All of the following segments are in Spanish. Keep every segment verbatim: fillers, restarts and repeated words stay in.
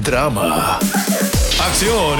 drama, acción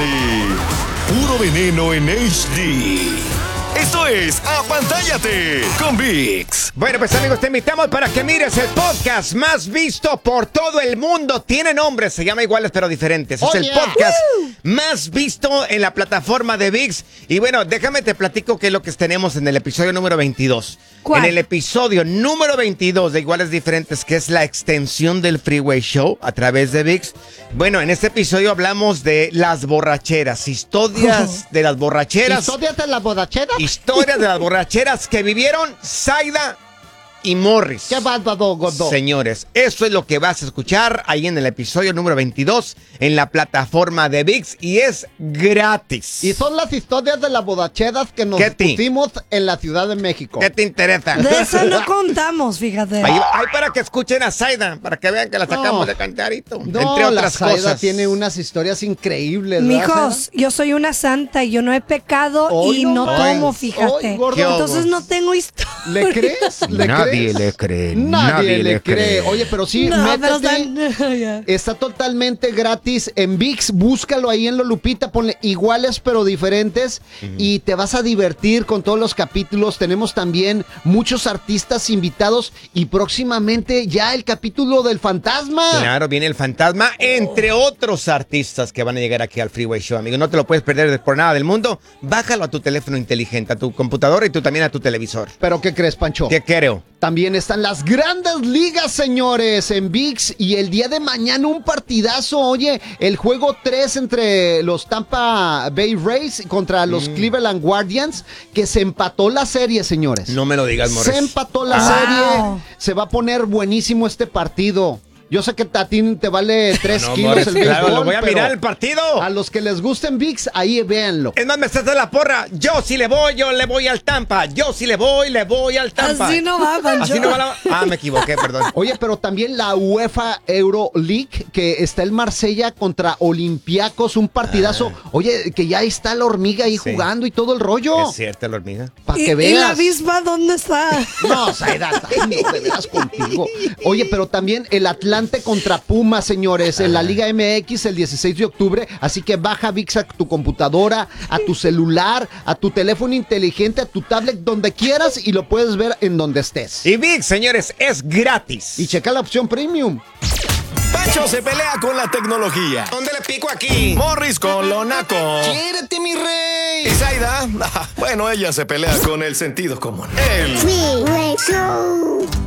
y puro veneno en H D. Esto es Apantállate con ViX. Bueno, pues amigos, te invitamos para que mires el podcast más visto por todo el mundo. Tiene nombre, se llama iguales pero diferentes. Oh, es el yeah. podcast Woo. más visto en la plataforma de ViX. Y bueno, déjame te platico qué es lo que tenemos en el episodio número veintidós. ¿Cuál? En el episodio número veintidós de Iguales Diferentes, que es la extensión del Freeway Show a través de ViX. Bueno, en este episodio hablamos de las borracheras, historias de las borracheras. ¿Historias de las borracheras? Historias de las borracheras que vivieron Zaida y Morris. ¿Qué bárbaro, gordo? Señores, eso es lo que vas a escuchar ahí en el episodio número veintidós en la plataforma de ViX y es gratis. Y son las historias de las borracheras que nos ¿Qué te- pusimos en la Ciudad de México. ¿Qué te interesa? De eso no contamos, fíjate. Ahí, ahí para que escuchen a Zaida, para que vean que la sacamos No. de cantarito. No, entre la otras Zaida cosas. tiene unas historias increíbles, ¿verdad, Mijos, yo soy una santa y yo no he pecado Hoy y no no más. tomo, Hoy, fíjate. gordo. ¿Qué Entonces ojos? no tengo historia. ¿Le crees? ¿Le Nadie crees? le cree, Nadie, nadie le le cree. cree. Oye, pero sí, No, pero métete. están- ya. Está totalmente gratis en ViX. Búscalo ahí en lo Lupita. Ponle iguales pero diferentes. Y te vas a divertir con todos los capítulos. Tenemos también muchos artistas invitados. Y próximamente ya el capítulo del fantasma. Claro, viene el fantasma, entre otros artistas que van a llegar aquí al Freeway Show, amigo. No te lo puedes perder de- por nada del mundo. Bájalo a tu teléfono inteligente, a tu computadora y tú también a tu televisor. ¿Pero qué crees, Pancho? ¿Qué creo? También están las grandes ligas, señores, en ViX. Y el día de mañana un partidazo. Oye, el juego tres entre los Tampa Bay Rays contra los Cleveland Guardians, que se empató la serie, señores. No me lo digas, Morris. Se empató la Wow. serie. Se va a poner buenísimo este partido. Yo sé que a ti te vale tres No, kilos Morris, el béisbol, claro, lo voy a pero mirar el partido. a los que les gusten ViX, ahí véanlo. Es más, me estás de la porra. Yo sí le voy, yo le voy al Tampa. Yo sí le voy, le voy al Tampa. Así no va, Pancho. Así no va la... Ah, me equivoqué, perdón. Oye, pero también la UEFA Euro League, que está el Marsella contra Olympiacos, un partidazo. Oye, que ya está la hormiga ahí Sí. jugando y todo el rollo. Es cierto, la hormiga. Para ¿Y, que y veas. la avispa dónde está? No, Zaida, ay, no, de veras contigo. Oye, pero también el Atlante contra Pumas, señores, en la Liga M X el dieciséis de octubre. Así que baja ViX a tu computadora, a tu celular, a tu teléfono inteligente, a tu tablet, donde quieras y lo puedes ver en donde estés. Y ViX, señores, es gratis. Y checa la opción premium. Pancho se pelea con la tecnología. ¿Dónde le pico aquí? Morris con lo naco. ¡Quiérete, mi rey! Y Zaida, bueno, ella se pelea con el sentido común. El Freeway Show.